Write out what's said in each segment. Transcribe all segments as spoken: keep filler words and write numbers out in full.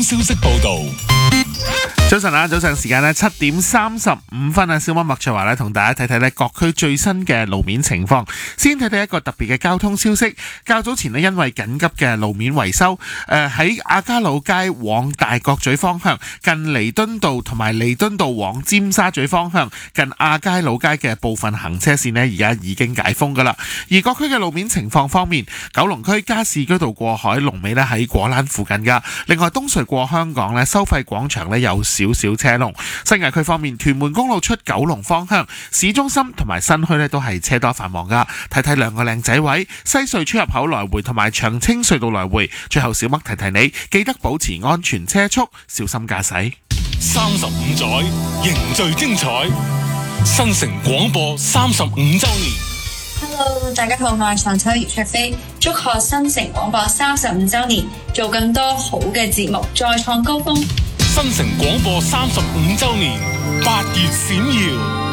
消息報道。 早晨啊，早上時間呢七點三十五分啊，小麥麥卓華呢同大家睇睇呢各區最新嘅路面情況。先睇睇一個特別嘅交通消息。較早前呢，因為緊急嘅路面維修，誒喺亞皆老街往大角咀方向，近彌敦道同埋彌敦道往尖沙咀方向，近亞皆老街嘅部分行車線呢，而家已經解封噶啦。而各區嘅路面情況方面，九龍區加士居道過海龍尾呢喺果欄附近噶。另外東隧過香港呢，收費廣場呢有少少車龍。新界區方面，屯門公路出九龍方向，市中心同埋新墟呢都係車多繁忙噶。睇睇兩個靚仔位，西隧出入口來回同埋長青隧道來回。最後小麥提提你，記得保持安全車速，小心駕駛。 三十五載凝聚精彩，新城廣播三十五週年。 Hello， 大家好，我係長秋葉卓飛，祝賀新城廣播三十五週年，做更多好嘅節目，再創高峰。 新城廣播三十五週年，八月閃耀。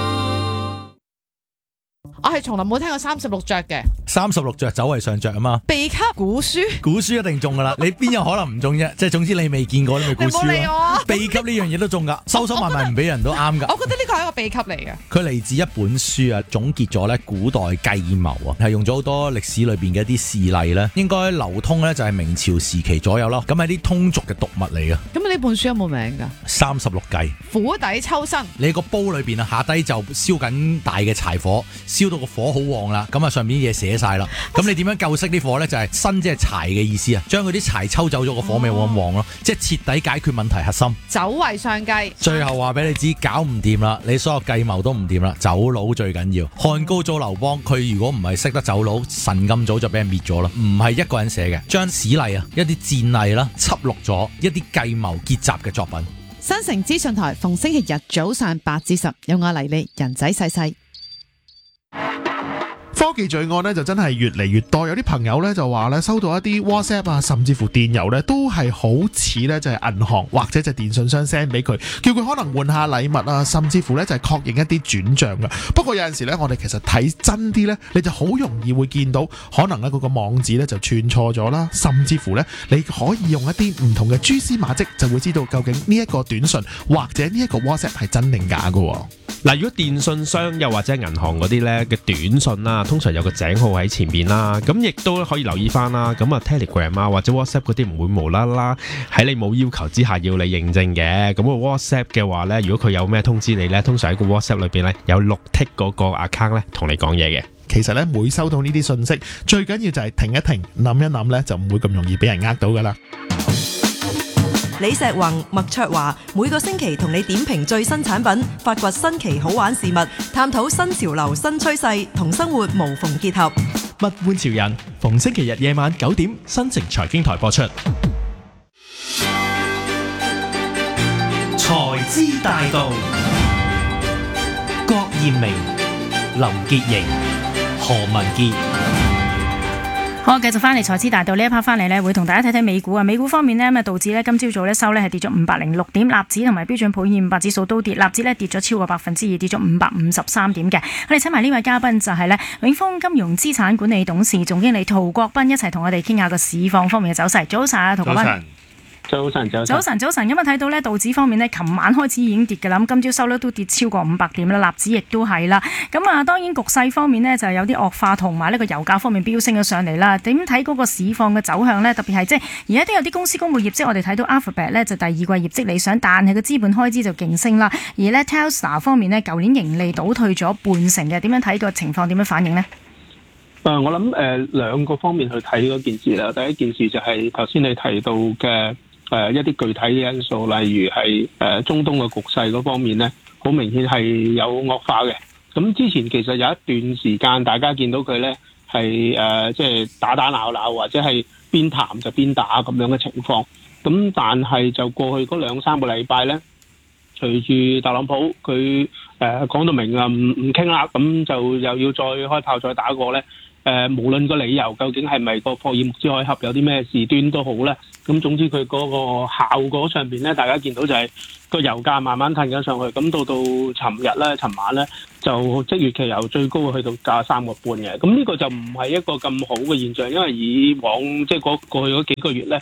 我係從來冇聽過三十六着嘅， 三十六着走為上着啊嘛。 秘笈古書， 古書一定中噶啦，你邊有可能唔中啫？即係總之你未見過，你咪古書咯。 你冇理我啊。 秘笈呢樣嘢都中噶，收收埋埋唔俾人都啱噶。 我覺得呢個係一個秘笈嚟嘅。 佢嚟自一本書啊，總結咗咧古代計謀啊，係用咗好多歷史裏邊嘅一啲事例咧，應該流通咧就係明朝時期左右咯。咁係啲通俗嘅讀物嚟嘅。 咁呢本書有冇名噶？ 三十六計， 釜底抽薪。 你個煲裏邊啊，下低就燒緊大嘅柴火，燒到個火好旺啦，咁啊上面啲嘢寫晒啦。咁你點樣救熄啲火咧？就係薪即係柴嘅意思啊，將佢啲柴抽走咗，個火咪冇咁旺咯，即係徹底解決問題核心。 走為上計。 最後話俾你知，搞唔掂啦，你所有計謀都唔掂啦，走佬最緊要。漢高祖劉邦，佢如果唔係識得走佬，神咁早就俾人滅咗啦。唔係一個人寫嘅，將史例啊，一啲戰例啦，輯錄咗一啲計謀結集嘅作品。 新城資訊台逢星期日早上八至十，有我黎利人仔細細。 科技罪案咧就真係越嚟越多，有啲朋友咧就話咧收到一啲 WhatsApp 啊，甚至乎電郵咧都係好似咧就係銀行或者就係電信商 send 俾佢，叫佢可能換下禮物啊，甚至乎咧就係確認一啲轉賬㗎。不過有陣時咧，我哋其實睇真啲咧，你就好容易會見到可能咧嗰個網址咧就串錯咗啦，甚至乎咧你可以用一啲唔同嘅蛛絲馬跡，就會知道究竟呢一個短信或者呢一個 WhatsApp 係真定假㗎。 嗱，如果電信商又或者銀行嗰啲咧嘅短信啦，通常有個井號喺前邊啦，咁亦都可以留意翻啦。咁啊 Telegram 啊或者 WhatsApp 嗰啲唔會無啦啦喺你冇要求之下要你認證嘅。咁個 WhatsApp 嘅話咧，如果佢有咩通知你咧，通常喺個 WhatsApp 裏邊咧有綠剔嗰個 account 咧同你講嘢嘅。 其實咧每收到呢啲信息，最緊要就係停一停，諗一諗咧，就唔會咁容易俾人呃到噶啦。 李石宏、麥卓華每個星期同你點評最新產品，發掘新奇好玩事物，探討新潮流新趨勢，同生活無縫結合。 物玩潮人，逢星期日夜晚九點，新城財經台播出。 財資大道，郭艷明、林潔瑩、何文傑。 好，繼續翻嚟財資大道呢一 part 翻嚟呢，會同大家睇睇美股啊。美股方面呢，咁啊道指呢今朝早呢收呢係跌咗五百零六點，納指同埋標準普爾五百指數都跌，納指呢跌咗超過百分之二，跌咗五百五十三點嘅。我哋請埋呢位嘉賓就係呢永豐金融資產管理董事總經理陶國斌一齊同我哋傾下個市況方面嘅走勢。早晨啊，陶國斌。 早晨，早晨， 早晨，早晨。咁啊睇到呢道指方面呢，琴晚開始已經跌㗎啦，咁今朝收呢都跌超過五百點啦，納指亦都係啦。咁啊當然局勢方面呢，就有啲惡化，同埋呢個油價方面飆升咗上嚟啦。點睇嗰個市況嘅走向呢？特別係即係而家都有啲公司公佈業績，我哋睇到 Alphabet 呢就第二季業績理想，但係個資本開支就勁升啦。而呢 Tesla 方面呢，舊年盈利倒退咗半成嘅，點樣睇個情況？點樣反應呢？ 誒、呃，我諗誒兩個方面去睇嗰件事啦。第一件事就係頭先你提到嘅。誒、呃、一啲具體嘅因素，例如係誒、呃、中東嘅局勢嗰方面咧，好明顯係有惡化嘅。咁之前其實有一段時間，大家見到佢咧係誒即係打打鬧鬧，或者係邊談就邊打咁樣嘅情況。咁但係就過去嗰兩三個禮拜咧，隨住特朗普佢誒講到明啊，唔唔傾啦，咁就又要再開炮再打過咧。誒、呃，無論個理由究竟係咪個霍爾木茲海峽有啲咩事端都好咧，咁總之佢嗰個效果上邊咧，大家見到就係個油價慢慢褪緊上去，咁到到尋日咧、尋晚咧，就即月期油最高去到價三個半嘅，咁呢個就唔係一個咁好嘅現象，因為以往即係過過去嗰幾個月咧，誒、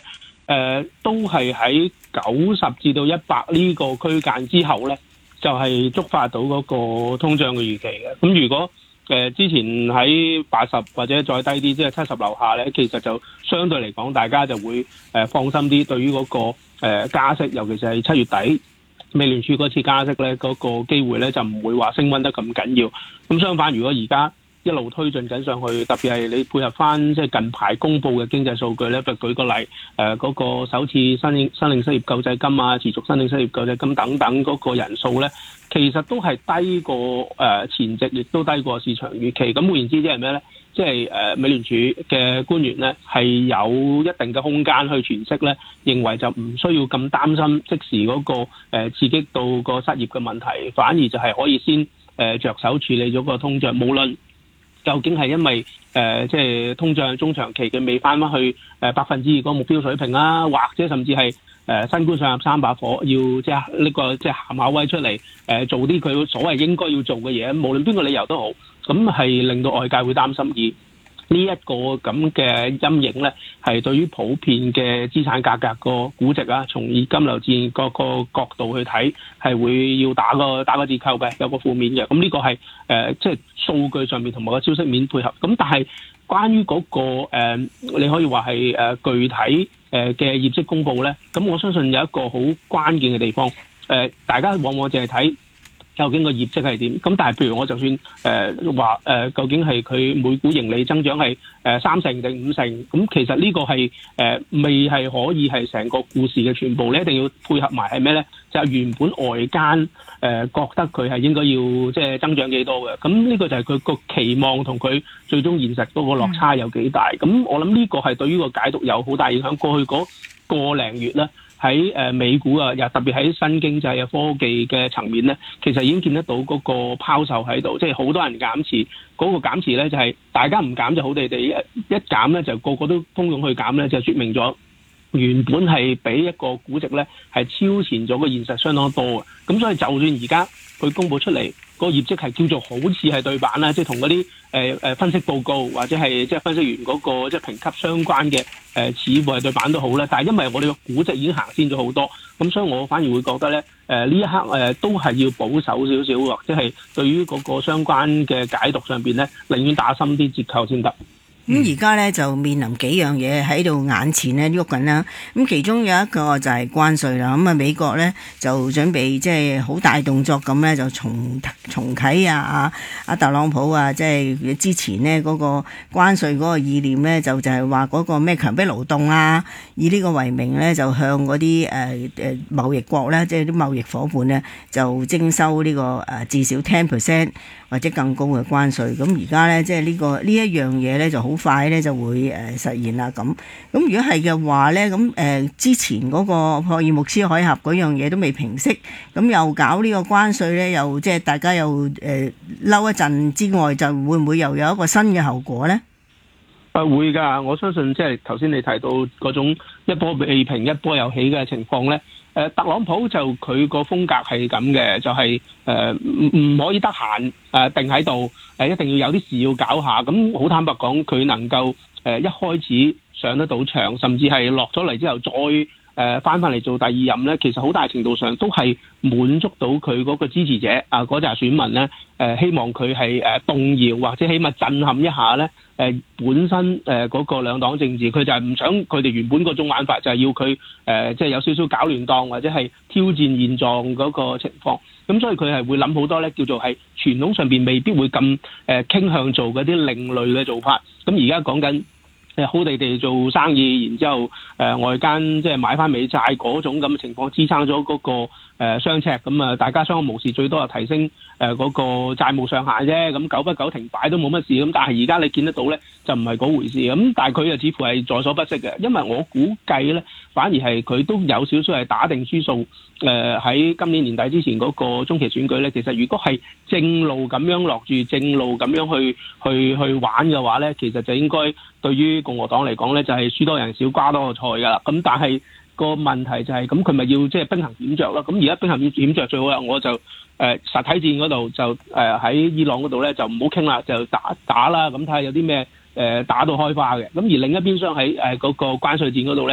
呃、都係喺九十至到一百呢個區間之後咧，就係、是、觸發到嗰個通脹嘅預期嘅。咁如果誒、呃、之前喺八十或者再低啲，即係七十樓下咧，其實就相對嚟講，大家就會誒、呃、放心啲，對於嗰、那個、呃、加息，尤其是係七月底美聯儲嗰次加息咧，嗰、那個機會咧就唔會話升溫得咁緊要。咁相反，如果而家一路推進緊上去，特別係你配合翻即係近排公布嘅經濟數據咧，就舉個例，誒、呃、嗰、那個首次申領申領失業救濟金啊，持續申領失業救濟金等等嗰個人數咧，其實都係低過誒、呃、前值，亦都低過市場預期。咁換言之，即係咩咧？即係誒美聯儲嘅官員咧，係有一定嘅空間去詮釋咧，認為就唔需要咁擔心即時嗰、那個、呃、刺激到個失業嘅問題，反而就係可以先誒、呃、着手處理咗個通脹，無論究竟係因為誒、呃、即係通脹中長期嘅未翻返去誒百分之二嗰個目標水平啦，或者甚至係誒、呃、新官上任三把火，要即係呢、這個即係行下威出嚟誒、呃、做啲佢所謂應該要做嘅嘢，無論邊個理由都好，咁係令到外界會擔心。而呢一個咁嘅陰影咧，係對於普遍嘅資產價格個估值啊，從現金流戰各個角度去睇，係會要打個打個折扣嘅，有個負面嘅。咁呢個係誒即係數據上面同埋個消息面配合。咁但係關於嗰、嗰個、呃、你可以話係誒具體誒嘅業績公佈咧，咁我相信有一個好關鍵嘅地方，誒、呃、大家往往淨係睇究竟個業績係點？咁但係譬如我就算誒話誒，究竟係佢每股盈利增長係誒三成定五成？咁其實呢個係誒、呃、未係可以係成個故事嘅全部，你一定要配合埋係咩咧？就係、是、原本外間誒、呃、覺得佢係應該要即係增長幾多嘅。咁呢個就係佢個期望同佢最終現實嗰個落差有幾大。咁、嗯、我諗呢個係對於個解讀有好大影響。過去嗰個零月咧。喺誒美股啊，又特別喺新經濟啊、科技嘅層面咧，其實已經見得到嗰個拋售喺度，即係好多人減持，嗰、嗰個減持咧就係大家唔減就好地地，一一減咧就個個都蜂擁去減咧，就説明咗原本係比一個估值咧係超前咗個現實相當多嘅。咁所以就算而家佢公佈出嚟，個業績係叫做好似係對版啦，即係同嗰啲誒誒分析報告或者係即係分析員嗰個即係評級相關嘅誒、呃，似乎係對版都好啦。但係因為我哋個估值已經行先咗好多，咁所以我反而會覺得咧誒呢一刻誒、呃、都係要保守少少，或者係對於嗰個相關嘅解讀上邊咧，寧願打深啲折扣先得。 咁而家咧就面臨幾樣嘢喺度眼前咧喐緊啦。咁其中有一個就係關稅啦。咁啊美國咧就準備即係好大動作咁咧，就重重啟啊啊啊特朗普啊，即係之前呢嗰個關稅嗰個意念咧，就就係話嗰個咩強迫勞動啊，以呢個為名咧，就向嗰啲誒誒貿易國咧，即係啲貿易伙伴咧，就徵收呢個誒至少 ten percent 或者更高嘅關稅。咁而家咧即係呢個呢一樣嘢咧就好快咧就會誒實現啦。咁咁如果係嘅話咧，咁誒之前嗰個霍爾木茲海峽嗰樣嘢都未平息，咁又搞呢個關稅咧，又即係大家又誒嬲一陣之外，就會唔會又有一個新嘅後果咧？ 誒會㗎，我相信即係頭先你提到嗰種一波未平一波又起嘅情況咧。誒特朗普就佢個風格係咁嘅，就係誒唔唔可以得閒誒定喺度，誒一定要有啲事要搞下。咁好坦白講，佢能夠誒一開始上得到場，甚至係落咗嚟之後再誒翻返嚟做第二任咧，其實好大程度上都係滿足到佢嗰個支持者啊嗰紮選民咧誒、呃，希望佢係誒動搖或者起碼震撼一下咧。誒、呃、本身誒嗰、呃那個兩黨政治，佢就係唔想佢哋原本嗰種玩法，就係要佢誒即係有少少搞亂檔或者係挑戰現狀嗰個情況。咁所以佢係會諗好多咧，叫做係傳統上邊未必會咁誒、呃、傾向做嗰啲另類嘅做法。咁而家講緊誒好地地做生意，然之後誒、呃、外間即係買翻美債嗰種咁嘅情況，支撐咗嗰、那個。誒雙赤咁啊，大家相安無事，最多係提升誒嗰、呃那個債務上限啫。咁久不久停擺都冇乜事。咁但係而家你見得到咧，就唔係嗰回事。咁但係佢又似乎係在所不惜嘅，因為我估計咧，反而係佢都有少少係打定輸數。誒、呃、喺今年年底之前嗰個中期選舉咧，其實如果係正路咁樣落住，正路咁樣去去去玩嘅話咧，其實就應該對於共和黨嚟講咧，就係、是、輸多人少瓜多個菜㗎啦。咁但係個問題就係、是、咁，佢咪要即係兵行險著咯？咁而家兵行險著最好啦，我就誒、呃、實體戰嗰度就誒喺、呃、伊朗嗰度咧就唔好傾啦，就打打啦，咁睇下有啲咩誒打到開花嘅。咁而另一邊廂喺誒嗰個關稅戰嗰度咧。